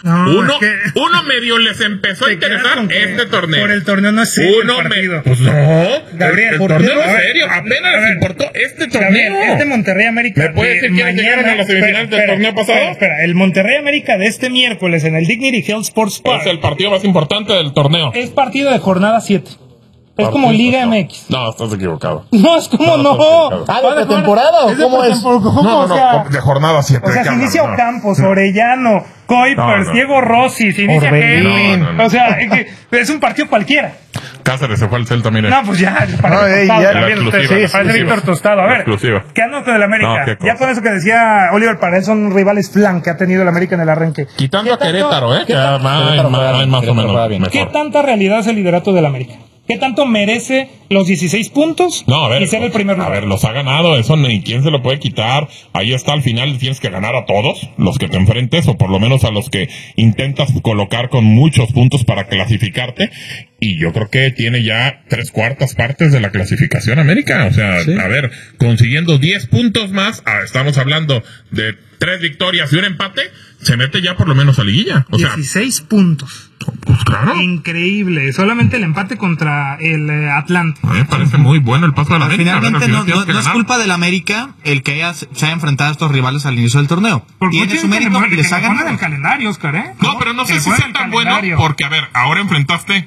Uno medio les empezó a interesar este torneo. Por el torneo no es serio el partido. Pues no. Gabriel, el torneo no es serio. Apenas les importó este torneo. Gabriel, este Monterrey América. ¿Me puedes decir quiénes llegaron a las semifinales del torneo pasado? Espera, el Monterrey América de este miércoles en el Dignity Health Sports Park es el partido más importante del torneo. Es partido de jornada 7. Es como Liga MX. No, estás equivocado. No, es como no. ¿De temporada o cómo es? No, de jornada 7. O sea, se inicia Ocampos, Orellano, Kuipers, Diego Rossi, se inicia Henry. O sea, es un partido cualquiera. Cáceres se fue al Celta, mire. No, pues ya, parece Víctor Tostado. A ver, ¿qué anota del América? Ya con eso que decía Oliver, para eso son rivales flan que ha tenido el América en el arranque. Quitando a Querétaro, que más o menos mejor. ¿Qué tanta realidad es el liderato del América? ¿Qué tanto merece los 16 puntos y ser el primer lugar? A ver, los ha ganado, eso ni quién se lo puede quitar. Ahí está, al final tienes que ganar a todos los que te enfrentes, o por lo menos a los que intentas colocar con muchos puntos para clasificarte. Y yo creo que tiene ya 3/4 partes de la clasificación América. O sea, a ver, consiguiendo 10 puntos más, estamos hablando de 3 victorias y un empate, se mete ya por lo menos a liguilla. O 16 puntos. Pues claro. Increíble. Solamente el empate contra el Atlante. Me parece muy bueno el paso de la América. Finalmente no es culpa del América el que se haya enfrentado a estos rivales al inicio del torneo. Tiene su mérito y les ha ganado. El calendario, Oscar, No, pero no sé si sea tan bueno, porque a ver, ahora enfrentaste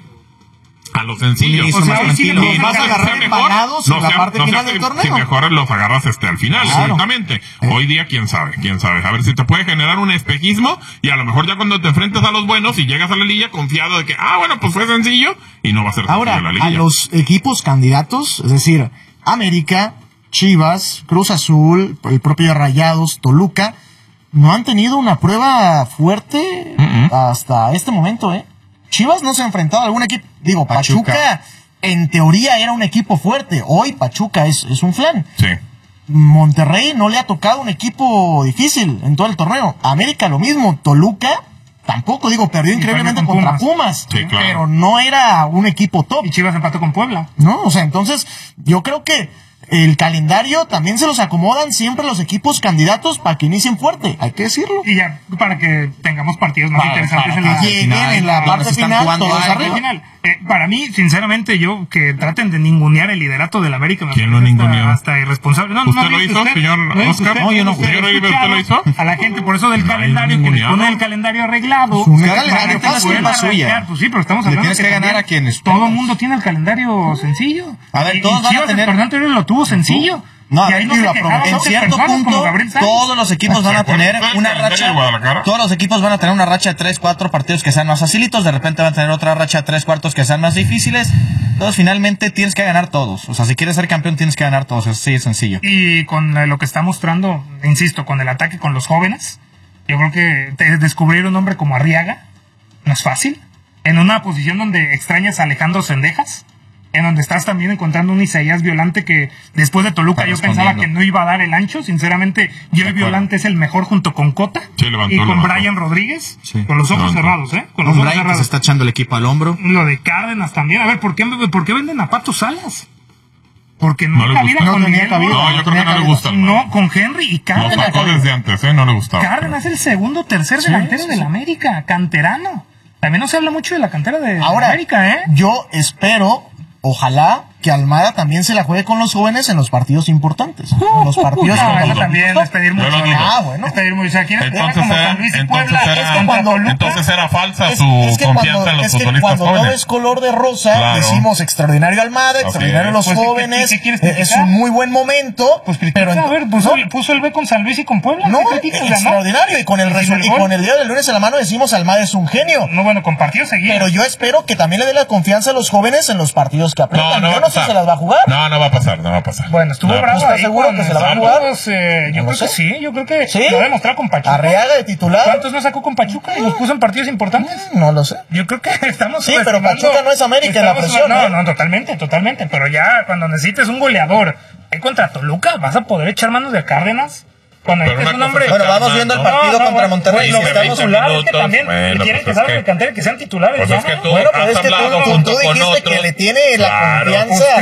a los sencillos. O sea, si los vas a agarrar empanados en la parte final del torneo. Si mejor los agarras al final, exactamente. Hoy día, quién sabe. A ver si te puede generar un espejismo, y a lo mejor ya cuando te enfrentas a los buenos y llegas a la liga confiado de que, bueno, pues fue sencillo, y no va a ser sencillo la liga. A los equipos candidatos, es decir, América, Chivas, Cruz Azul, el propio Rayados, Toluca, no han tenido una prueba fuerte hasta este momento, Chivas no se ha enfrentado a algún equipo. Digo, Pachuca en teoría era un equipo fuerte. Hoy Pachuca es un flan. Sí. Monterrey no le ha tocado un equipo difícil en todo el torneo. América lo mismo. Toluca tampoco, perdió increíblemente contra Pumas. Sí, claro. Pero no era un equipo top. Y Chivas empató con Puebla. No, o sea, entonces yo creo que el calendario también se los acomodan siempre los equipos candidatos para que inicien fuerte, hay que decirlo. Y ya, para que tengamos partidos más interesantes en la parte final, todos arriba. Para mí, sinceramente, que traten de ningunear el liderato del América. ¿Quién lo ninguneó? Hasta irresponsable. ¿Usted lo hizo, señor Oscar? No, yo no. ¿Usted lo hizo? A la gente, por eso del calendario, que les pone el calendario arreglado. Un calendario fácil, suya. Pues sí, pero estamos hablando tienes que ganar a quienes. Todo el mundo tiene el calendario sencillo. A ver, todos van a tener. El torneo lo tuvo sencillo. No, en cierto punto, todos los equipos van a tener una racha. Todos los equipos van a tener una racha de 3-4 partidos que sean más facilitos. De repente van a tener otra racha de 3/4 que sean más difíciles. Entonces, finalmente tienes que ganar todos. O sea, si quieres ser campeón, tienes que ganar todos. Así de sencillo. Y con lo que está mostrando, insisto, con el ataque con los jóvenes, yo creo que descubrir un hombre como Arriaga no es fácil. En una posición donde extrañas a Alejandro Cendejas, en donde estás también encontrando un Isaías Violante que después de Toluca yo pensaba que no iba a dar el ancho. Sinceramente, yo Violante es el mejor junto con Cota y con Brian Rodríguez, con los ojos cerrados, con los ojos cerrados. Se está echando el equipo al hombro. Lo de Cárdenas también. A ver, ¿por qué venden a Pato Salas? Porque no le gusta. No, yo creo que no le gusta. No, con Henry y Cárdenas. Lo sacó desde antes, no le gustaba. Cárdenas es el segundo, tercer delantero del América, canterano. También no se habla mucho de la cantera de América, Yo espero, ojalá que Almada también se la juegue con los jóvenes en los partidos importantes. En los partidos también es pedir mucho. Bueno. Es pedir mucho. Entonces era falsa su confianza en los futbolistas cuando jóvenes. todo es color de rosa, decimos extraordinario Almada, extraordinario los jóvenes. Es un muy buen momento. Pero a ver, puso el B con San Luis y con Puebla. No, extraordinario. Y con el día del lunes en la mano decimos Almada es un genio. No, bueno, con partidos seguidos. Pero yo espero que también le dé la confianza a los jóvenes en los partidos que apretan. Yo no sé si se las va a jugar. No va a pasar. Bueno, estuvo bravo. ¿Estás seguro que se la va a jugar? Yo creo que lo va a demostrar con Pachuca. Arriaga de titular. ¿Cuántos no sacó con Pachuca y los puso en partidos importantes? No lo sé. Yo creo que estamos. Sí, pero Pachuca no es América en la presión. No, totalmente. Pero ya cuando necesites un goleador contra Toluca, vas a poder echar manos de Cárdenas. Cuando es un hombre... Bueno, vamos viendo el partido contra Monterrey. Bueno, estamos titulares, que también quieren que salgan de cantera, que sean titulares. Pues ya. Es que tú bueno, pero es que tú dijiste que le tiene la confianza.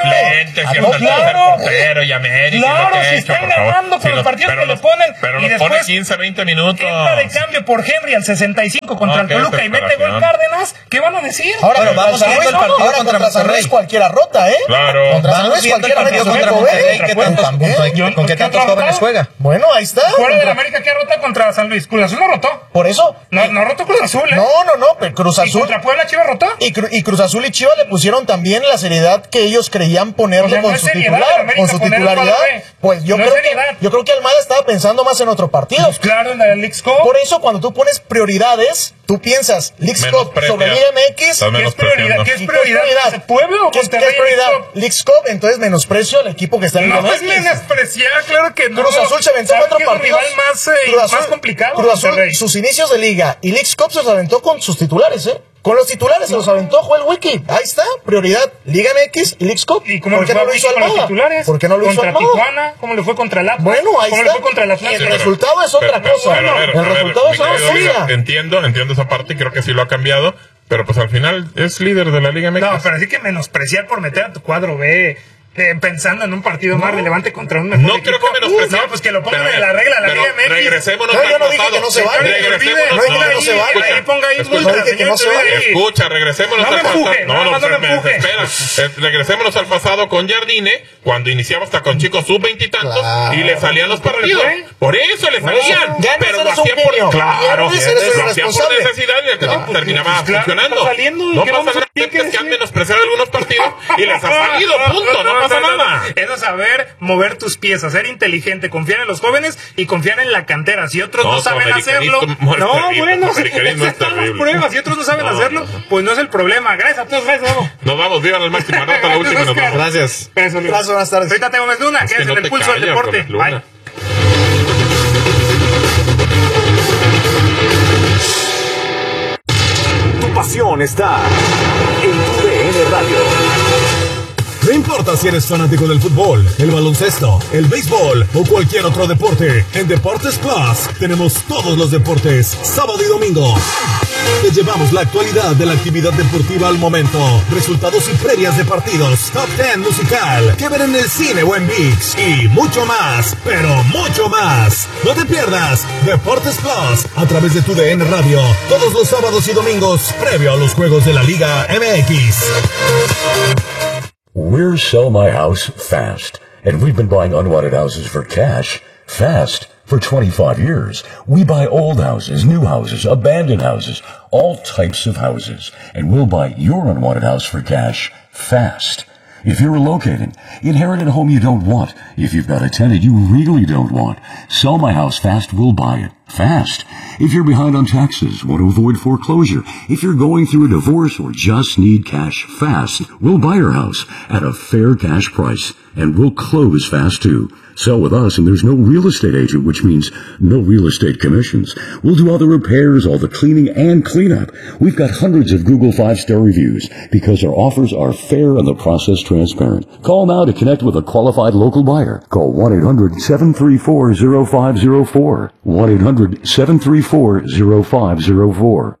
Portero y América. Claro, si están ganando con los partidos que le ponen. Pero y los pone después 15, 20 minutos. entra de cambio por Henry al 65 contra el Toluca y mete gol Cárdenas. ¿Qué van a decir? Ahora, pero vamos viendo el partido contra San Luis, cualquiera rota, ¿eh? Claro. Contra San Luis cualquiera metió contra Monterrey. ¿Con qué tantos jóvenes juega? Bueno, ahí está. Fuera de la América, ¿qué rota contra San Luis? Cruz Azul no rotó. Por eso. No rotó Cruz Azul, ¿eh? No, pero Cruz ¿Y Azul. contra Puebla Chivas rotó? Y Cruz Azul y Chivas le pusieron también la seriedad que ellos creían ponerle O sea, con no su es seriedad, titular, América con su poner el titularidad. cuadro B. Pues yo No es creo seriedad. que Almada estaba pensando más en otro partido. Pues claro, en la Leagues Cup. Por eso cuando tú pones prioridades, tú piensas Leagues Cup sobre Liga MX. ¿Qué es prioridad? ¿Qué es prioridad? ¿Pueblo o ¿Qué es prioridad? Leagues Cup, entonces menosprecio al equipo que está en Liga No es MX. menospreciar, claro que no. Cruz Azul se aventó 4 partidos. Más complicado. Cruz Azul, Monterrey. sus inicios de liga y Leagues Cup se los aventó con sus titulares, ¿eh? Con los titulares se los aventó Joel Wiki. Ahí está, prioridad, Liga MX y Leagues Cup. ¿Y cómo ¿Por le qué fue no lo hizo con los Almada? titulares? ¿Por qué no lo hizo Contra Almada? Tijuana, ¿cómo le fue contra el Atlas? Bueno, ahí ¿Cómo está. le fue contra el Atlas? El resultado es otra cosa. El resultado es otra cosa. Entiendo esa parte y creo que sí lo ha cambiado. Pero pues al final es líder de la Liga MX. No, pero así que menospreciar por meter a tu cuadro B, pensando en un partido más relevante contra un mejor No equipo. creo que menospreciar. No, pues que lo pongan en la regla, la Liga MX. Regresémonos No, yo al no dije pasado. que no se vale. Regresémonos. No dije que no se vale. Ahí ponga ahí Escucha, multa, no dije que no se señor, vale. ahí. Escucha, regresémonos No me al pasado. empuje, no me empuje. Espera. Regresémonos al pasado con Jardine, cuando iniciaba hasta con chicos sub-20 y tantos, Claro. y le salían los partidos. Por eso le salían. Ya no Pero eres lo hacía un genio. por... Claro, Ya no eres lo hacía por irresponsable. necesidad y el que terminaba claro, funcionando. está saliendo, No ¿qué pasa vamos a nada, decir? es que han menospreciado algunos partidos y les ha salido, punto, no pasa nada. Eso es saber mover tus piezas, ser inteligente, confiar en los jóvenes y confiar en la cantera. Si otros no saben hacerlo, están las pruebas. Si otros no saben hacerlo, pues no es el problema. Gracias a todos, gracias, Gabo. Nos vamos, vivan al máximo, anota la última y nos vamos. Gracias. Gracias, Buenas tardes. ahorita tengo más Luna, Es que que es no el te pulso del callas, deporte. Gómez Luna. Bye. Tu pasión está en TUDN Radio. No importa si eres fanático del fútbol, el baloncesto, el béisbol o cualquier otro deporte, en Deportes Plus tenemos todos los deportes, sábado y domingo. Te llevamos la actualidad de la actividad deportiva al momento, resultados y previas de partidos, top 10 musical, que ver en el cine o en ViX y mucho más, pero mucho más. No te pierdas Deportes Plus a través de TUDN Radio, todos los sábados y domingos, previo a los juegos de la Liga MX. We're Sell My House Fast, and we've been buying unwanted houses for cash fast for 25 years. We buy old houses, new houses, abandoned houses, all types of houses, and we'll buy your unwanted house for cash fast. If you're relocating, inherit a home you don't want. If you've got a tenant you really don't want, Sell My House Fast will buy it fast. If you're behind on taxes, want to avoid foreclosure, if you're going through a divorce or just need cash fast, we'll buy your house at a fair cash price, and we'll close fast too. Sell with us and there's no real estate agent, which means no real estate commissions. We'll do all the repairs, all the cleaning and cleanup. We've got hundreds of Google 5-star reviews because our offers are fair and the process transparent. Call now to connect with a qualified local buyer. Call 1-800-734-0504. 1-800-734-0504.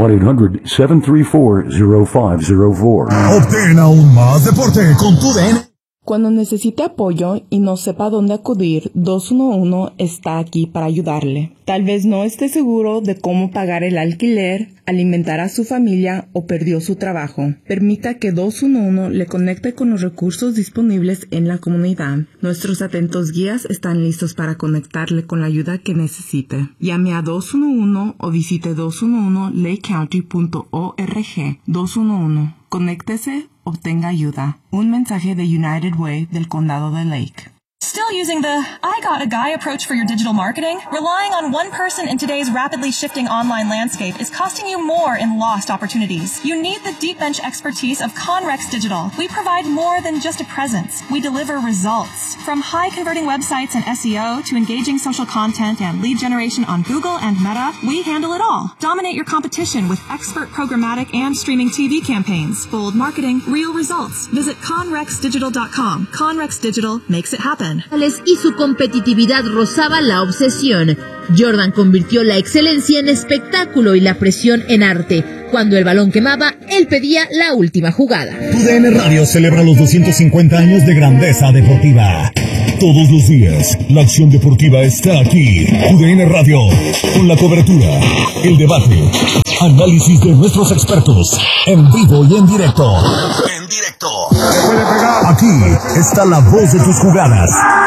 1-800-734-0504. Obtén aún más deporte con TUDN. Cuando necesite apoyo y no sepa dónde acudir, 211 está aquí para ayudarle. Tal vez no esté seguro de cómo pagar el alquiler, alimentar a su familia o perdió su trabajo. Permita que 211 le conecte con los recursos disponibles en la comunidad. Nuestros atentos guías están listos para conectarle con la ayuda que necesite. Llame a 211 o visite 211lakecounty.org. 211. Conéctese, obtenga ayuda. Un mensaje de United Way del Condado de Lake. Still using the I got a guy approach for your digital marketing? Relying on one person in today's rapidly shifting online landscape is costing you more in lost opportunities. You need the deep bench expertise of Conrex Digital. We provide more than just a presence. We deliver results. From high converting websites and SEO to engaging social content and lead generation on Google and Meta, we handle it all. Dominate your competition with expert programmatic and streaming TV campaigns. Bold marketing, real results. Visit conrexdigital.com. Conrex Digital makes it happen. y su competitividad rozaba la obsesión. Jordan convirtió la excelencia en espectáculo y la presión en arte. Cuando el balón quemaba, él pedía la última jugada. TUDN Radio celebra los 250 años de grandeza deportiva. Todos los días, la acción deportiva está aquí. TUDN Radio, con la cobertura, el debate, análisis de nuestros expertos, en vivo y en directo. En directo. Aquí está la voz de tus jugadas.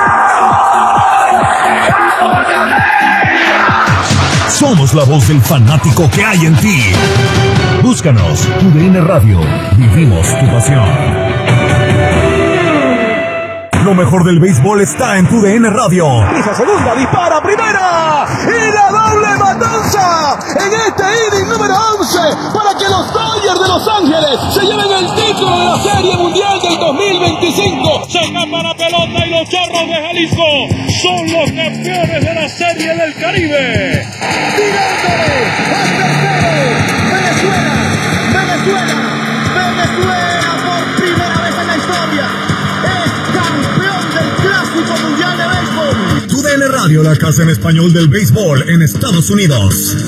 Somos la voz del fanático que hay en ti. Búscanos, TUDN Radio. Vivimos tu pasión. Lo mejor del béisbol está en TUDN Radio. Pisa segunda, dispara primera. Y la doble matanza en este inning número 11 para que los Dodgers de Los Ángeles se lleven el título de la Serie Mundial del 2025. Se escapa la pelota y los Charros de Jalisco son los campeones de la Serie del Caribe. Tirándole al tercero. Venezuela por primera vez en la historia es campeón del Clásico Mundial de Béisbol. TUDN Radio, la casa en español del béisbol en Estados Unidos.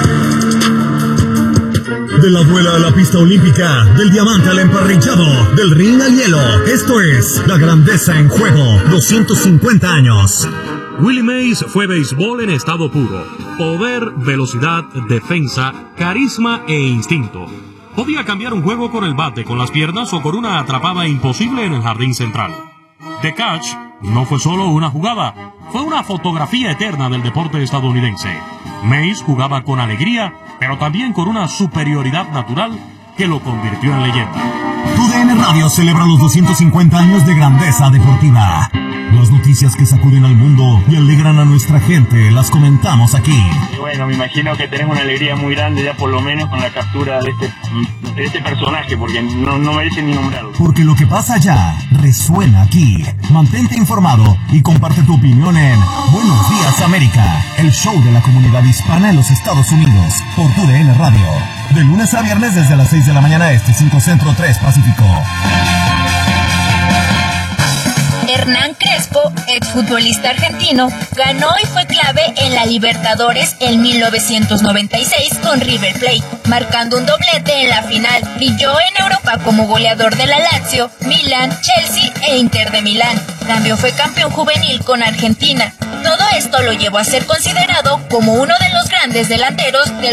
De la duela a la pista olímpica, del diamante al emparrillado, del ring al hielo. Esto es La Grandeza en Juego, 250 años. Willie Mays fue béisbol en estado puro. Poder, velocidad, defensa, carisma e instinto. Podía cambiar un juego con el bate, con las piernas o con una atrapada imposible en el jardín central. The Catch no fue solo una jugada, fue una fotografía eterna del deporte estadounidense. Mays jugaba con alegría, pero también con una superioridad natural que lo convirtió en leyenda. TUDN Radio celebra los 250 años de grandeza deportiva. Las noticias que sacuden al mundo y alegran a nuestra gente las comentamos aquí. Bueno, me imagino que tenemos una alegría muy grande ya por lo menos con la captura de este personaje, porque no merece ni nombrarlo. Porque lo que pasa allá resuena aquí. Mantente informado y comparte tu opinión en Buenos Días América, el show de la comunidad hispana en los Estados Unidos, por TUDN Radio. De lunes a viernes desde las 6 de la mañana este, 5 Centro, 3 Pacífico. Hernán Crespo, exfutbolista argentino, ganó y fue clave en la Libertadores en 1996 con River Plate, marcando un doblete en la final. Brilló en Europa como goleador de la Lazio, Milan, Chelsea e Inter de Milán. También fue campeón juvenil con Argentina. Todo esto lo llevó a ser considerado como uno de los grandes delanteros del